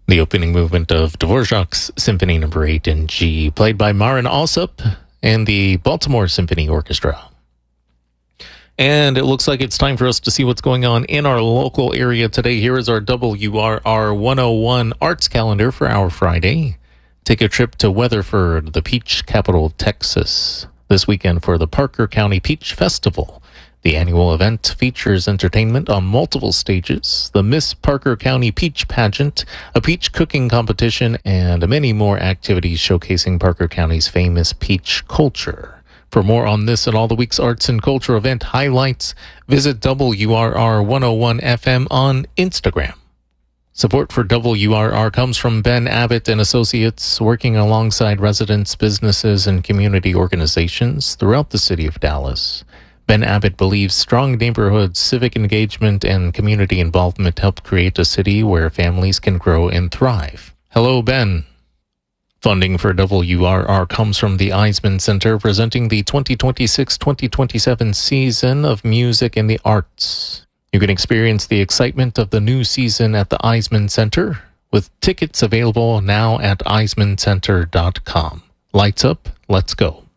The opening movement of Dvorak's Symphony No. 8 in G, played by Marin Alsop and the Baltimore Symphony Orchestra. And it looks like it's time for us to see what's going on in our local area today. Here is our WRR 101 Arts Calendar for our Friday. Take a trip to Weatherford, the peach capital of Texas, this weekend for the Parker County Peach Festival. The annual event features entertainment on multiple stages, the Miss Parker County Peach Pageant, a peach cooking competition, and many more activities showcasing Parker County's famous peach culture. For more on this and all the week's arts and culture event highlights, visit WRR 101 FM on Instagram. Support for WRR comes from Ben Abbott and Associates, working alongside residents, businesses, and community organizations throughout the city of Dallas. Ben Abbott believes strong neighborhoods, civic engagement, and community involvement help create a city where families can grow and thrive. Hello, Ben. Funding for WRR comes from the Eisman Center, presenting the 2026-2027 season of music and the arts. You can experience the excitement of the new season at the Eisman Center, with tickets available now at eismancenter.com. Lights up, let's go.